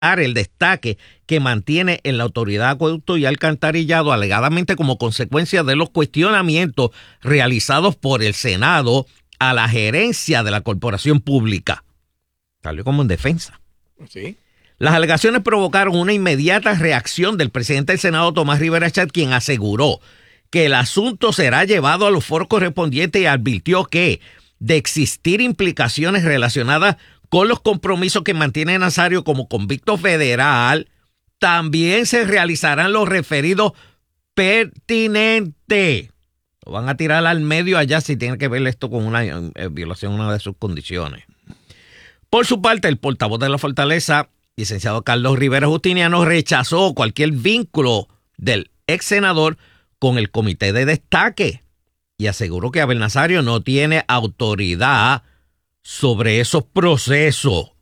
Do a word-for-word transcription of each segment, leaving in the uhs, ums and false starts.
el destaque que mantiene en la Autoridad de Acueducto y Alcantarillado alegadamente como consecuencia de los cuestionamientos realizados por el Senado a la gerencia de la corporación pública. Salió como en defensa. Sí. Las alegaciones provocaron una inmediata reacción del presidente del Senado, Tomás Rivera Schatz, quien aseguró que el asunto será llevado a los foros correspondientes y advirtió que, de existir implicaciones relacionadas con los compromisos que mantiene Nazario como convicto federal, también se realizarán los referidos pertinentes. Lo van a tirar al medio allá si tiene que ver esto con una eh, violación de una de sus condiciones. Por su parte, el portavoz de la Fortaleza, licenciado Carlos Rivera Justiniano, rechazó cualquier vínculo del ex senador con el comité de destaque y aseguró que Abel Nazario no tiene autoridad sobre esos procesos.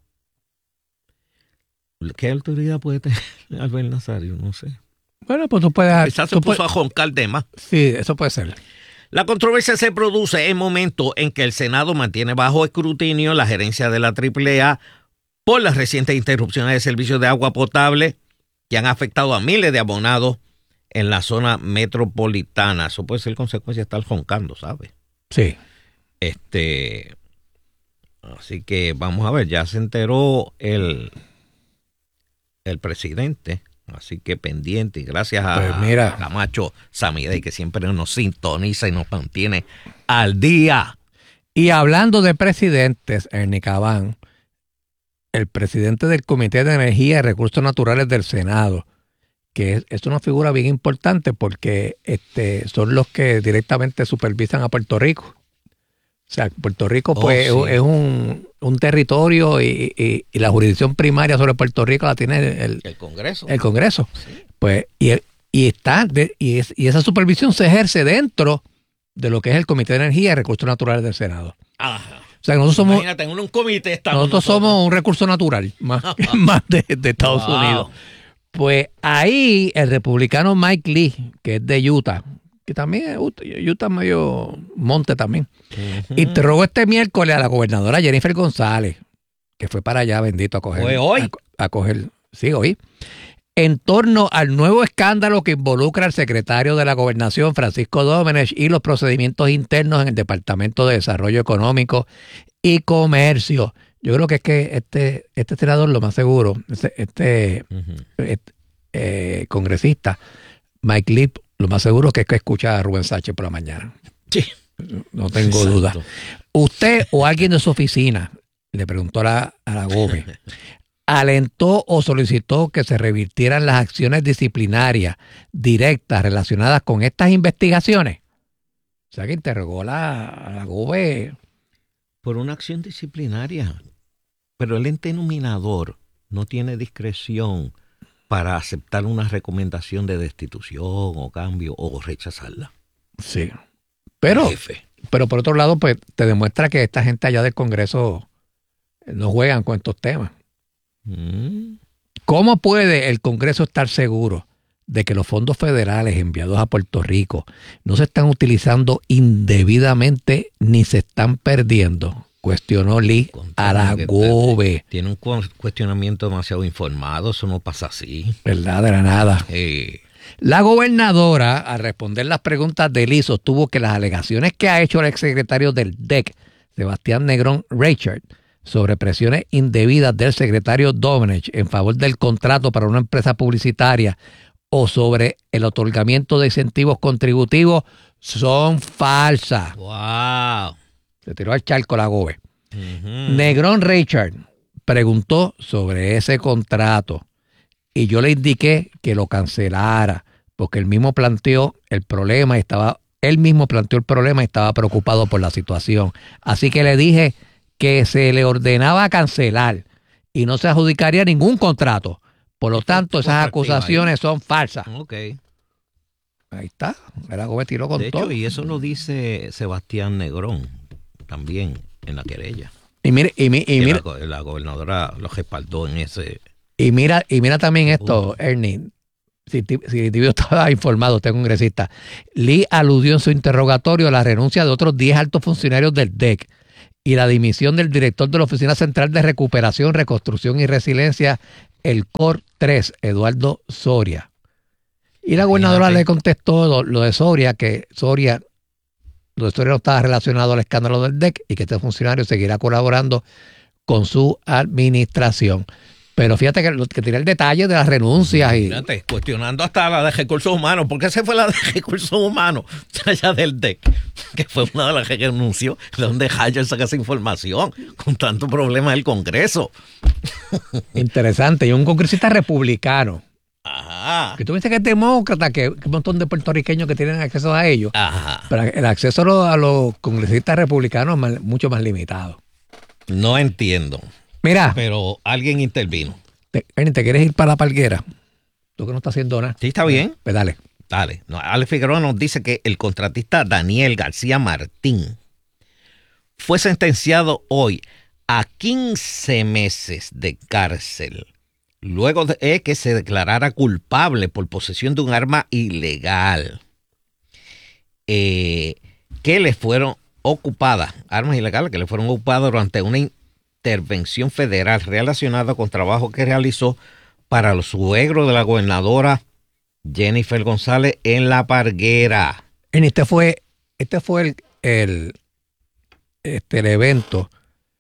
¿Qué autoridad puede tener Abel Nazario? No sé. Bueno, pues tú puedes... Quizás se tú puso puedes, a joncar temas. Sí, eso puede ser. La controversia se produce en momentos en que el Senado mantiene bajo escrutinio la gerencia de la triple A por las recientes interrupciones de servicios de agua potable que han afectado a miles de abonados en la zona metropolitana. Eso puede ser consecuencia de estar joncando, ¿sabes? Sí. Este, así que vamos a ver, ya se enteró el, el presidente, así que pendiente, y gracias a, pues mira, a Camacho Samidey, que siempre nos sintoniza y nos mantiene al día. Y hablando de presidentes, Ernie Cabán, el presidente del Comité de Energía y Recursos Naturales del Senado, que es, es una figura bien importante porque este, son los que directamente supervisan a Puerto Rico. O sea, Puerto Rico pues oh, sí. es un, un territorio y, y, y la jurisdicción primaria sobre Puerto Rico la tiene el, el Congreso. El Congreso. Sí. Pues, y, y, está de, y, es, y esa supervisión se ejerce dentro de lo que es el Comité de Energía y Recursos Naturales del Senado. Ajá. O sea, que nosotros somos, imagínate, en un comité estamos nosotros, nosotros somos un recurso natural, más, más de, de Estados wow. Unidos. Pues ahí el republicano Mike Lee, que es de Utah, que también es Utah medio monte también, uh-huh. interrogó este miércoles a la gobernadora Jennifer González, que fue para allá, bendito, a coger. ¿Fue hoy? A, a coger, sí, hoy. En torno al nuevo escándalo que involucra al secretario de la Gobernación, Francisco Domenech, y los procedimientos internos en el Departamento de Desarrollo Económico y Comercio. Yo creo que es que este, este senador, lo más seguro, este, este, uh-huh. este eh, congresista, Mike Lee, lo más seguro que es que escucha a Rubén Sánchez por la mañana. Sí. No tengo Exacto. duda. ¿Usted o alguien de su oficina, le preguntó a la, a la Gómez, alentó o solicitó que se revirtieran las acciones disciplinarias directas relacionadas con estas investigaciones? O sea, que interrogó a la, a la Gómez. Por una acción disciplinaria. Pero el ente nominador no tiene discreción para aceptar una recomendación de destitución o cambio o rechazarla. Sí. Pero, pero por otro lado, pues te demuestra que esta gente allá del Congreso no juegan con estos temas. Mm. ¿Cómo puede el Congreso estar seguro de que los fondos federales enviados a Puerto Rico no se están utilizando indebidamente ni se están perdiendo? Cuestionó Lee a la Gobe. Tiene un cuestionamiento demasiado informado, eso no pasa así. ¿Verdad? De la nada. Eh. La gobernadora, al responder las preguntas de Lee, sostuvo que las alegaciones que ha hecho el exsecretario del D E C, Sebastián Negrón Reichert, sobre presiones indebidas del secretario Domenech en favor del contrato para una empresa publicitaria o sobre el otorgamiento de incentivos contributivos son falsas. ¡Wow! Se tiró al charco la Gobe. Uh-huh. Negrón Richard preguntó sobre ese contrato y yo le indiqué que lo cancelara porque él mismo planteó el problema y estaba, él mismo planteó el problema y estaba preocupado por la situación. Así que le dije que se le ordenaba cancelar y no se adjudicaría ningún contrato. Por lo tanto, esas acusaciones son falsas. Ok. Ahí está. La Gobe tiró con de todo. Hecho, y eso lo dice Sebastián Negrón también en la querella. Y mire, y, mi, y mira, la, la gobernadora lo respaldó en ese. Y mira, y mira también esto, uh. Ernie. Si, si Tibio estaba informado, usted es congresista. Lee aludió en su interrogatorio a la renuncia de otros diez altos funcionarios del D E C y la dimisión del director de la Oficina Central de Recuperación, Reconstrucción y Resiliencia el Cor tres, Eduardo Soria. Y la gobernadora Fíjate. le contestó lo, lo de Soria, que Soria, lo de Soria no estaba relacionado al escándalo del D E C y que este funcionario seguirá colaborando con su administración. Pero fíjate que, que tiene el detalle de las renuncias y... Fíjate, cuestionando hasta la de recursos humanos. ¿Por qué se fue la de recursos humanos? Allá del D E C, que fue una de las que renunció. ¿De dónde Hayer saca esa información? Con tanto problema del Congreso. Interesante. Y un congresista republicano. Ajá. Que tú dices que es demócrata, que, que un montón de puertorriqueños que tienen acceso a ellos. Ajá. Pero el acceso a los, a los congresistas republicanos es más- mucho más limitado. No entiendo. Mira, Pero alguien intervino. te, Ernie, ¿te quieres ir para la palguera? Tú que no estás haciendo nada. Sí, está bien. Pues dale. Dale. No, Alex Figueroa nos dice que el contratista Daniel García Martín fue sentenciado hoy a quince meses de cárcel, luego de que se declarara culpable por posesión de un arma ilegal, eh, que le fueron ocupadas, armas ilegales que le fueron ocupadas durante una intervención federal relacionada con trabajo que realizó para los suegros de la gobernadora Jennifer González en La Parguera. Ernie, este fue, este fue el, el, este, el evento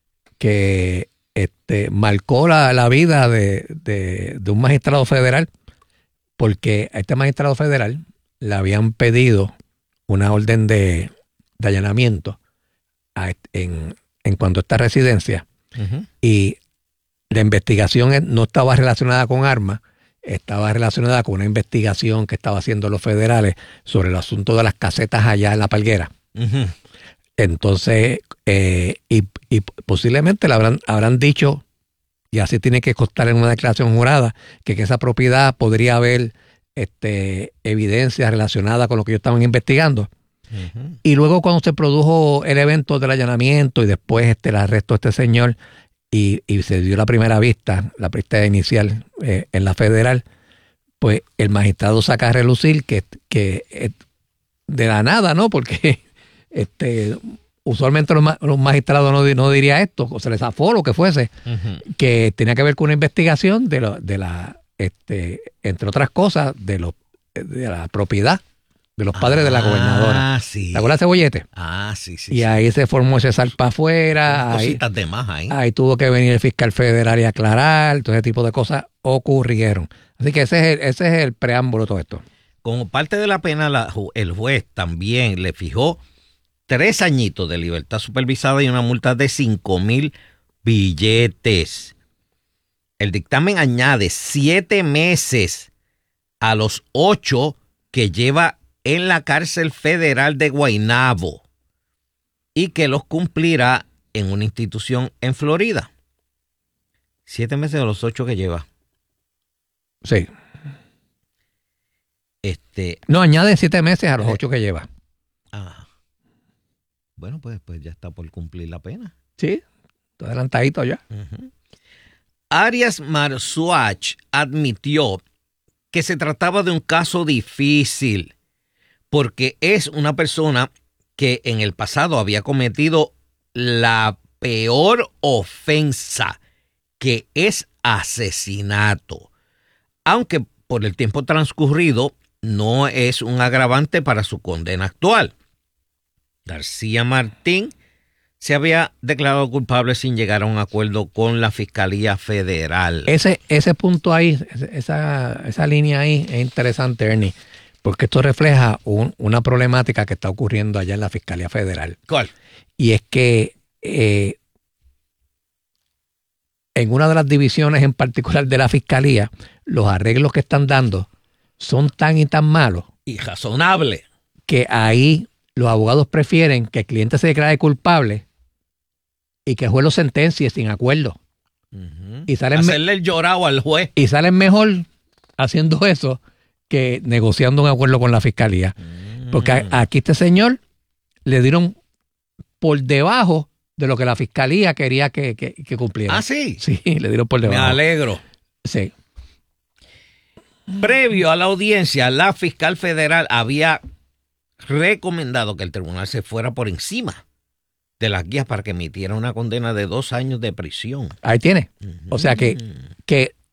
que este, marcó la, la vida de, de, de un magistrado federal, porque a este magistrado federal le habían pedido una orden de, de allanamiento a, en, en cuanto a esta residencia, Uh-huh. y la investigación no estaba relacionada con armas, estaba relacionada con una investigación que estaba haciendo los federales sobre el asunto de las casetas allá en La Parguera. Uh-huh. Entonces, eh, y, y posiblemente le habrán, habrán dicho, y así tiene que constar en una declaración jurada, que, que esa propiedad podría haber este, evidencia relacionada con lo que ellos estaban investigando. Uh-huh. Y luego cuando se produjo el evento del allanamiento y después este, el arresto de este señor y, y se dio la primera vista, la vista inicial eh, en la federal, pues el magistrado saca a relucir que, que eh, de la nada, ¿no? Porque este, usualmente los, ma- los magistrados no, di- no diría esto, o se les zafó lo que fuese, Uh-huh. que tenía que ver con una investigación de, lo, de la, este, entre otras cosas, de, lo, de la propiedad de los padres de la gobernadora. Ah, sí. ¿Te acuerdas de Cebollete? Ah, sí, sí. Y sí. ahí se formó ese salpa afuera. Ahí, Cositas de más ahí. ahí tuvo que venir el fiscal federal y aclarar. Todo ese tipo de cosas ocurrieron. Así que ese es el, ese es el preámbulo de todo esto. Como parte de la pena, la ju- el juez también le fijó tres añitos de libertad supervisada y una multa de cinco mil billetes. El dictamen añade siete meses a los ocho que lleva en la cárcel federal de Guaynabo y que los cumplirá en una institución en Florida. Siete meses a los ocho que lleva. Sí. Este, No, añade siete meses a los ocho que lleva. ah, bueno, pues, pues ya está por cumplir la pena. Sí, está adelantadito ya. Uh-huh. Arias Marzuach admitió que se trataba de un caso difícil porque es una persona que en el pasado había cometido la peor ofensa, que es asesinato, aunque por el tiempo transcurrido no es un agravante para su condena actual. García Martín se había declarado culpable sin llegar a un acuerdo con la Fiscalía Federal. Ese, ese punto ahí, esa, esa línea ahí es interesante, Ernie, porque esto refleja un, una problemática que está ocurriendo allá en la Fiscalía Federal. ¿Cuál? Y es que eh, en una de las divisiones en particular de la Fiscalía, los arreglos que están dando son tan y tan malos Y razonable. que ahí los abogados prefieren que el cliente se declare culpable y que el juez lo sentencie sin acuerdo. Uh-huh. Y salen, me- Hacerle el llorado al juez. y salen mejor haciendo eso que negociando un acuerdo con la Fiscalía. Porque a- aquí este señor le dieron por debajo de lo que la Fiscalía quería que, que, que cumpliera. Ah, sí. Sí, le dieron por Me debajo. alegro. Sí. Previo a la audiencia, la fiscal federal había recomendado que el tribunal se fuera por encima de las guías para que emitiera una condena de dos años de prisión. Ahí tiene. O sea que, que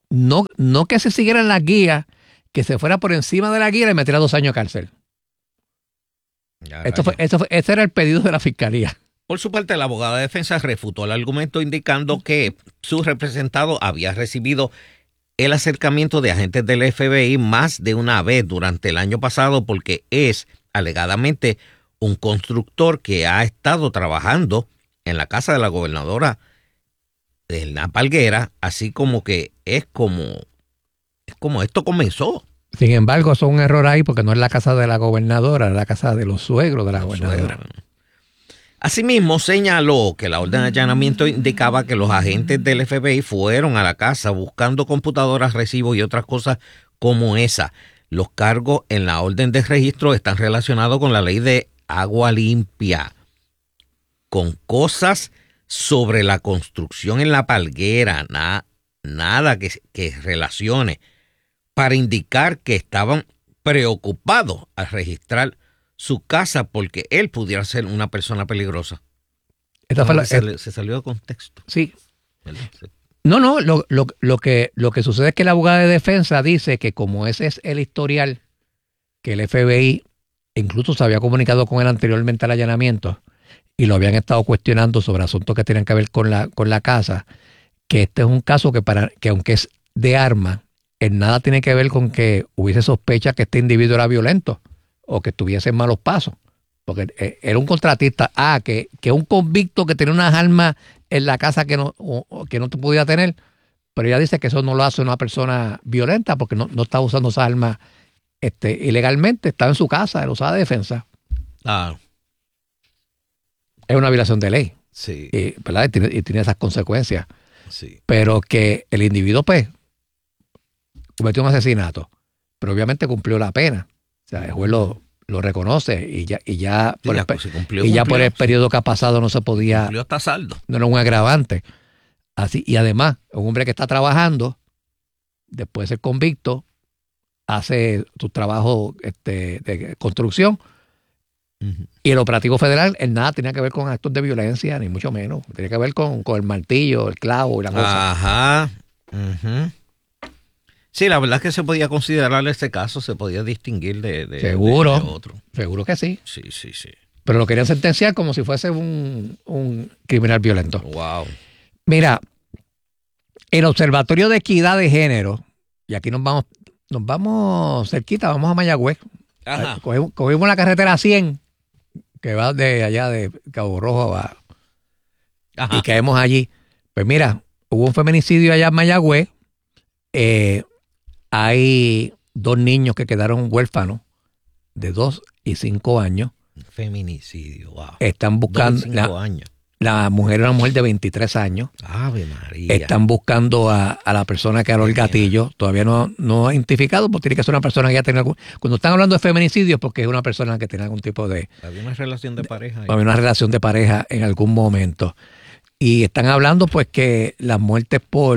no, no que se siguieran las guías, que se fuera por encima de la guía y metiera dos años de cárcel. Ya, Esto fue, esto fue, ese era el pedido de la fiscalía. Por su parte, la abogada de defensa refutó el argumento indicando que su representado había recibido el acercamiento de agentes del F B I más de una vez durante el año pasado porque es, alegadamente, un constructor que ha estado trabajando en la casa de la gobernadora de la Palguera, así como que es como, es como esto comenzó. Sin embargo, eso es un error ahí porque no es la casa de la gobernadora, es la casa de los suegros de la Los gobernadora. suegros. Asimismo, señaló que la orden de allanamiento indicaba que los agentes del F B I fueron a la casa buscando computadoras, recibos y otras cosas como esa. Los cargos en la orden de registro están relacionados con la ley de agua limpia, con cosas sobre la construcción en la Palguera, na, nada que, que relacione, para indicar que estaban preocupados al registrar su casa porque él pudiera ser una persona peligrosa. Esta fue la, se, eh, se salió de contexto. Sí. ¿Verdad? Sí. No, no, lo, lo, lo, que, lo que sucede es que la abogada de defensa dice que como ese es el historial, que el F B I incluso se había comunicado con él anteriormente al allanamiento y lo habían estado cuestionando sobre asuntos que tenían que ver con la, con la casa, que este es un caso que, para, que aunque es de arma, en nada tiene que ver con que hubiese sospecha que este individuo era violento o que estuviese en malos pasos. Porque era un contratista. Ah, que, que un convicto que tenía unas armas en la casa que no, o, que no te podía tener. Pero ella dice que eso no lo hace una persona violenta porque no, no está usando esas armas este, ilegalmente. Estaba en su casa, él usaba de defensa. Ah. Es una violación de ley. Sí. Y, ¿verdad? Y, tiene, y tiene esas consecuencias. Sí. Pero que el individuo, pues, cometió un asesinato. Pero obviamente cumplió la pena. O sea, el juez lo, lo reconoce y ya, y ya, Sí, por, ya, el, pues, si cumplió, y ya cumplió, por el sí. periodo que ha pasado no se podía, Cumplió hasta saldo. no era un agravante. Así, y además, un hombre que está trabajando, después de ser convicto, hace su trabajo este, de construcción, uh-huh. Y el operativo federal en nada tenía que ver con actos de violencia, ni mucho menos. Tenía que ver con, con el martillo, el clavo y la cosa. Ajá. Uh-huh. Sí, la verdad es que se podía considerar este caso, se podía distinguir de, de, seguro, de, de otro. Seguro que sí. Sí, sí, sí. Pero lo querían sentenciar como si fuese un, un criminal violento. Wow. Mira, el Observatorio de Equidad de Género, y aquí nos vamos, nos vamos cerquita, vamos a Mayagüez. Ajá. Cogimos, cogimos la carretera cien, que va de allá de Cabo Rojo a, Ajá. y caemos allí. Pues mira, hubo un feminicidio allá en Mayagüez. Eh, hay dos niños que quedaron huérfanos de dos y cinco años. Feminicidio, wow. Están buscando. dos y cinco años. La mujer era una mujer de veintitrés años. Ave María. Están buscando a, a la persona que aró el gatillo. Todavía no, no ha identificado, porque tiene que ser una persona que ya tenga algún... Cuando están hablando de feminicidio es porque es una persona que tiene algún tipo de... Había una relación de pareja. Había una relación de pareja en algún momento. Y están hablando pues que las muertes por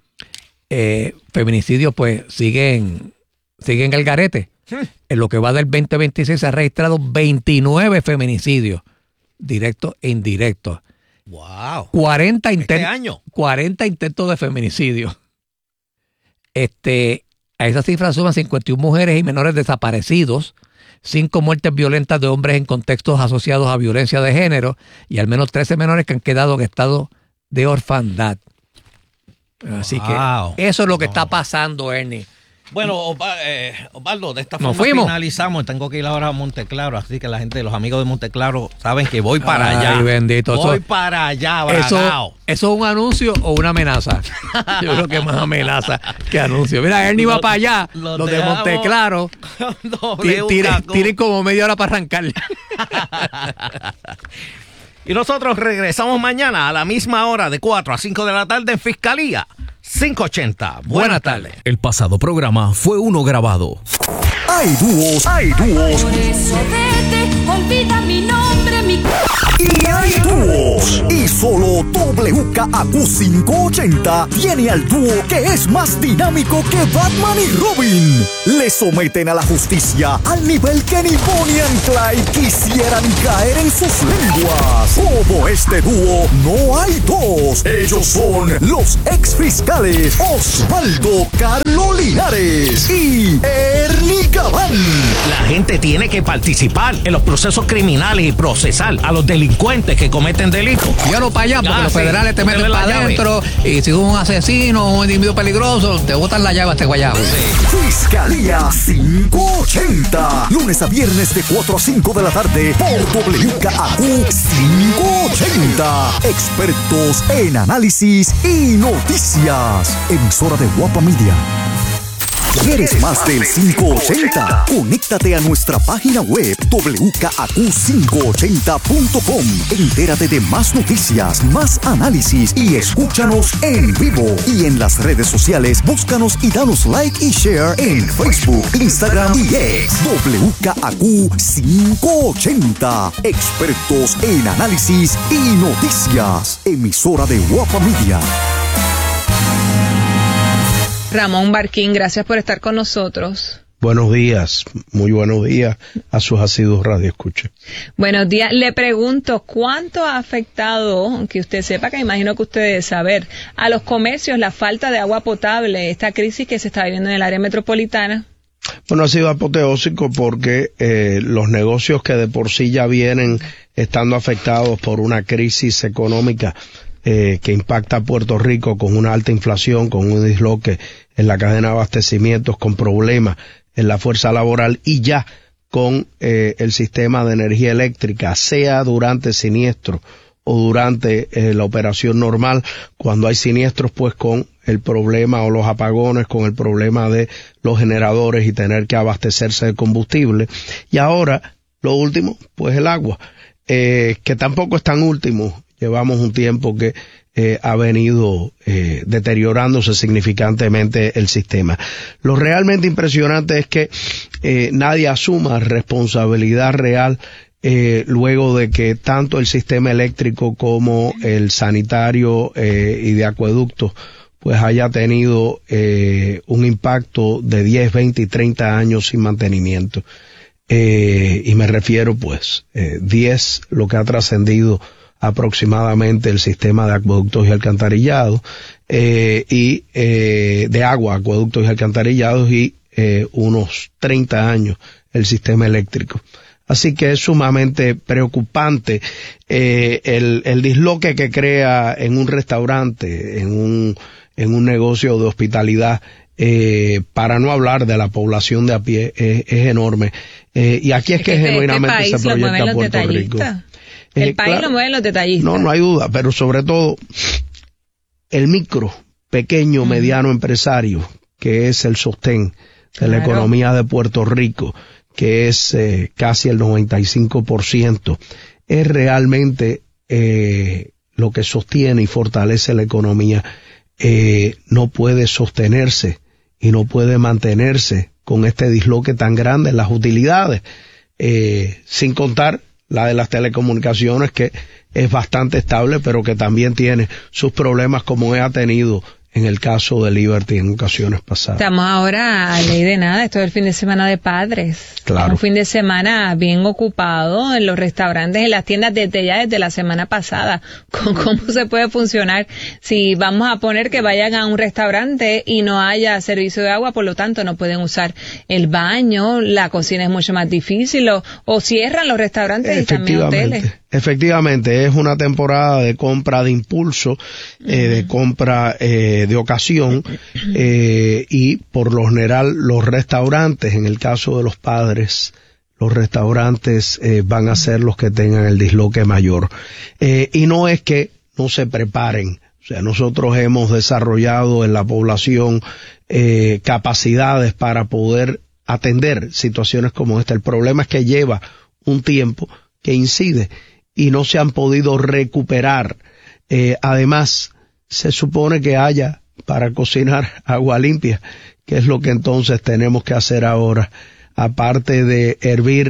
eh, feminicidio pues siguen, siguen al garete. Hmm. En lo que va del veinte veintiséis se han registrado veintinueve feminicidios, directos e indirectos. Wow. cuarenta, intent- ¿Este año? cuarenta intentos de feminicidio. Este, a esa cifra suman cincuenta y una mujeres y menores desaparecidos, cinco muertes violentas de hombres en contextos asociados a violencia de género y al menos trece menores que han quedado en estado de orfandad. Así wow. que eso es lo que no. está pasando, Ernie. Bueno, Osvaldo, de esta ¿Nos forma fuimos? finalizamos. Tengo que ir ahora a Monteclaro, así que la gente, los amigos de Monteclaro saben que voy para Ay, allá. bendito. Voy eso, para allá, eso, ¿Eso es un anuncio o una amenaza? Yo creo que es más amenaza que anuncio. Mira, Ernie va para allá, los, los de Monteclaro, tienen, tienen como media hora para arrancar. Y nosotros regresamos mañana a la misma hora, de cuatro a cinco de la tarde en Fiscalía quinientos ochenta. Buenas tardes. El pasado programa fue uno grabado. Hay dúos, hay dúos. Por eso vete, olvida mi nombre. siempre mi... Y hay dúos. Y solo W K A Q quinientos ochenta tiene al dúo que es más dinámico que Batman y Robin. Le someten a la justicia al nivel que ni Bonnie and Clyde quisieran caer en sus lenguas. Como este dúo, no hay dos. Ellos son los ex fiscales Osvaldo Carlos Linares y Ernie Gabán. La gente tiene que participar en los procesos criminales y procesar a los delincuentes que cometen delitos. Llévalo para allá, porque Ah, los sí. federales te meten Debe la para adentro y si es un asesino o un individuo peligroso, te botan la llave a este guayabo. Fiscalía quinientos ochenta. Lunes a viernes de cuatro a cinco de la tarde por W K A Q quinientos ochenta. Expertos en análisis y noticias. Emisora de Guapa Media. ¿Quieres más del quinientos ochenta? Conéctate a nuestra página web W K A Q quinientos ochenta punto com. Entérate de más noticias, más análisis y escúchanos en vivo. Y en las redes sociales, búscanos y danos like y share en Facebook, Instagram y X. W K A Q quinientos ochenta. Expertos en análisis y noticias. Emisora de Guapa Media. Ramón Barquín, gracias por estar con nosotros. Buenos días, muy buenos días a sus asiduos radioescuchas. Buenos días. Le pregunto, ¿cuánto ha afectado, que usted sepa, que imagino que usted debe saber, a los comercios la falta de agua potable, esta crisis que se está viviendo en el área metropolitana? Bueno, ha sido apoteósico porque eh, los negocios que de por sí ya vienen estando afectados por una crisis económica Eh, que impacta a Puerto Rico con una alta inflación, con un disloque en la cadena de abastecimientos, con problemas en la fuerza laboral y ya con eh, el sistema de energía eléctrica, sea durante siniestro o durante eh, la operación normal, cuando hay siniestros, pues con el problema o los apagones, con el problema de los generadores y tener que abastecerse de combustible. Y ahora, lo último, pues el agua, eh, que tampoco es tan último. Llevamos un tiempo que eh, ha venido eh, deteriorándose significantemente el sistema. Lo realmente impresionante es que eh, nadie asuma responsabilidad real eh, luego de que tanto el sistema eléctrico como el sanitario eh, y de acueductos pues haya tenido eh, un impacto de diez, veinte y treinta años sin mantenimiento. Eh, y me refiero pues eh, diez lo que ha trascendido aproximadamente el sistema de acueductos y alcantarillados eh, y eh, de agua, acueductos y alcantarillados y eh, unos treinta años el sistema eléctrico. Así que es sumamente preocupante eh, el, el disloque que crea en un restaurante, en un, en un negocio de hospitalidad, eh, para no hablar de la población de a pie, eh, es enorme. Eh, y aquí es, es que, que genuinamente este se proyecta Puerto Rico. El Eh, país claro, lo mueven los detallistas. No, no hay duda, pero sobre todo el micro, pequeño, mm. mediano empresario, que es el sostén de claro. la economía de Puerto Rico, que es eh, casi el noventa y cinco por ciento, es realmente eh, lo que sostiene y fortalece la economía. Eh, no puede sostenerse y no puede mantenerse con este disloque tan grande en las utilidades, eh, sin contar la de las telecomunicaciones, que es bastante estable, pero que también tiene sus problemas, como ha tenido en el caso de Liberty en ocasiones pasadas. Estamos ahora a ley de nada, esto es el fin de semana de padres. Claro. Un fin de semana bien ocupado en los restaurantes, en las tiendas, desde ya desde la semana pasada. ¿Cómo se puede funcionar si vamos a poner que vayan a un restaurante y no haya servicio de agua, por lo tanto no pueden usar el baño, la cocina es mucho más difícil, o, o cierran los restaurantes y también hoteles? Efectivamente, es una temporada de compra de impulso, eh, de compra eh, de ocasión, eh, y por lo general los restaurantes, en el caso de los padres, los restaurantes eh, van a ser los que tengan el disloque mayor. Eh, y no es que no se preparen, o sea, nosotros hemos desarrollado en la población eh, capacidades para poder atender situaciones como esta. El problema es que lleva un tiempo que incide y no se han podido recuperar. Eh, además, se supone que haya para cocinar agua limpia, que es lo que entonces tenemos que hacer ahora, aparte de hervir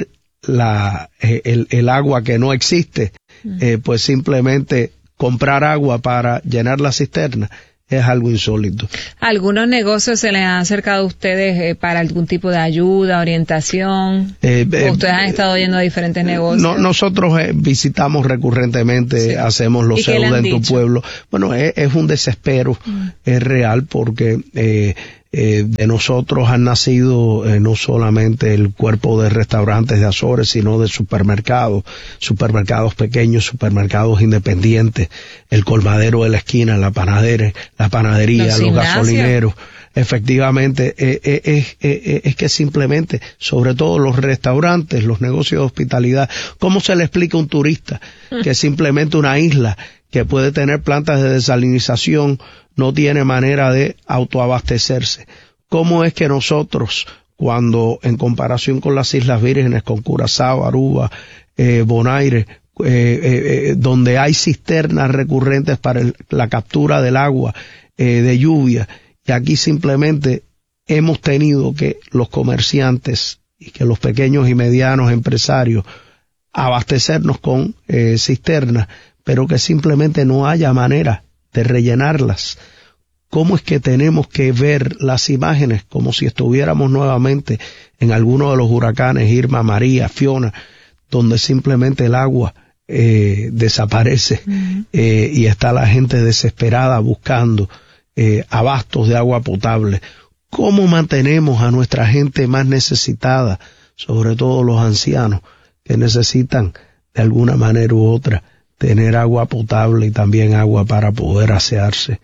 la, eh, el, el agua que no existe, eh, pues simplemente comprar agua para llenar la cisterna es algo insólito. ¿Algunos negocios se les han acercado a ustedes eh, para algún tipo de ayuda, orientación? Eh, eh, ¿Ustedes han estado yendo a diferentes negocios? No, nosotros eh, visitamos recurrentemente, sí. hacemos los Cédula en tu pueblo. Bueno, es, es un desespero, mm. es real porque eh, eh, de nosotros han nacido eh, no solamente el cuerpo de restaurantes de Azores, sino de supermercados, supermercados pequeños, supermercados independientes, el colmadero de la esquina, la panadera, la panadería, los, los gasolineros. Efectivamente, eh, eh, eh, eh, es que simplemente, sobre todo los restaurantes, los negocios de hospitalidad, ¿cómo se le explica a un turista que simplemente una isla que puede tener plantas de desalinización no tiene manera de autoabastecerse? ¿Cómo es que nosotros, cuando en comparación con las Islas Vírgenes, con Curazao, Aruba, eh, Bonaire, eh, eh, donde hay cisternas recurrentes para el, la captura del agua eh, de lluvia, y aquí simplemente hemos tenido que los comerciantes y que los pequeños y medianos empresarios abastecernos con eh, cisternas, pero que simplemente no haya manera de rellenarlas? ¿Cómo es que tenemos que ver las imágenes como si estuviéramos nuevamente en alguno de los huracanes, Irma, María, Fiona, donde simplemente el agua eh, desaparece uh-huh. eh, y está la gente desesperada buscando eh, abastos de agua potable? ¿Cómo mantenemos a nuestra gente más necesitada, sobre todo los ancianos, que necesitan de alguna manera u otra tener agua potable y también agua para poder asearse?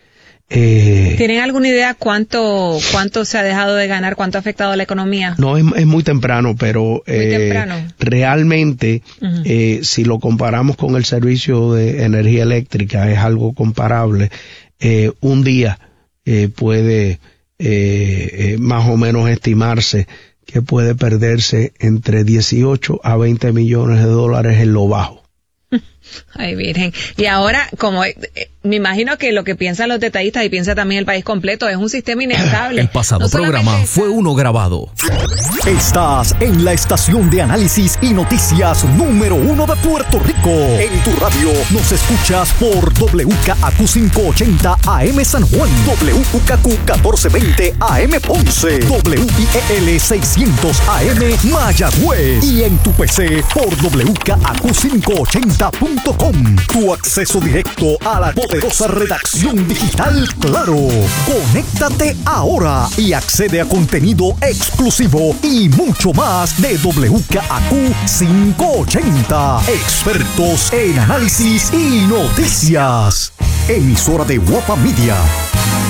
Eh, ¿Tienen alguna idea cuánto cuánto se ha dejado de ganar, cuánto ha afectado la economía? No, es, es muy temprano, pero muy eh, temprano. realmente, uh-huh. eh, si lo comparamos con el servicio de energía eléctrica, es algo comparable. Eh, un día eh, puede eh, eh, más o menos estimarse que puede perderse entre dieciocho a veinte millones de dólares en lo bajo. Ay, Virgen. Y ahora, como eh, me imagino que lo que piensan los detallistas y piensa también el país completo, es un sistema inestable. El pasado no programa está... fue uno grabado. Estás en la estación de análisis y noticias número uno de Puerto Rico. En tu radio nos escuchas por W K A Q quinientos ochenta A M San Juan, W U K Q catorce veinte A M Ponce, W I E L seiscientos A M Mayagüez y en tu P C por W K A Q quinientos ochenta punto com. Tu acceso directo a la poderosa redacción digital Claro. Conéctate ahora y accede a contenido exclusivo y mucho más de W K A Q quinientos ochenta. Expertos en análisis y noticias. Emisora de Guapa Media.